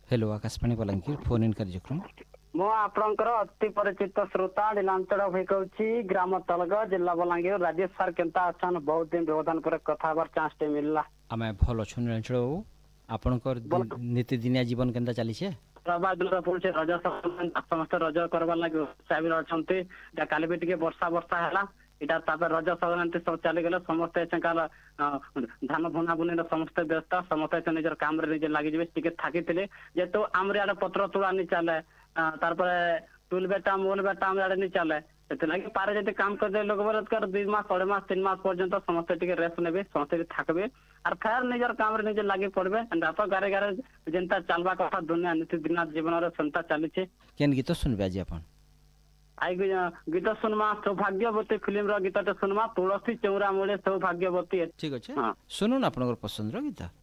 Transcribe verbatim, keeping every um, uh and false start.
Hello Akashvani Balangir phone in कार्यक्रम मो आपणकर अति परिचित श्रोता नीलांचल भाई कहूँ ग्राम तलग जिला बलांगीर राजेश सार केनता अचान बहुत दिन व्यवधान पर कथा बार चांस टे मिलला आमे भल अच्छु नीलांचल बाबू आपणकर नीतिदिनिया जीवन केनता चली छे प्रभा दिन पड़े रज समस्त रज करवार लगे उत्साह अच्छा काली भी टे वर्षा वर्षा है इटा रज संक्रांति सब चलीगले समस्ते धान बुना बुनी समस्ते व्यस्त समस्ते निजर काम निजे लगे टे थकी जेहेतु आम आड़े पत्र तुड़ा नहीं चले तार टुल बेटा मोल बेटा आम आड़े नहीं चले से पारे जब काम कर लोक बलात्कार दुई मास अढ़े मास तीन मास पर्यंत समस्ते टे रेस्ट ने समस्ते थकबे और फेर निजर काम निजे लगे पड़े तो गारे गारे जेनता चलवा कथा दुनिया नीतिदिन जीवन सेमता चली केन गीत सुनबे आज अपन आई गीत सुनमा सौभाग्यवती फिल्म रो गीत सुनमा तुलसी चौरा मूले सौभाग्यवती ठीक अच्छे सुनुन आपनकर पसंद रो गीत।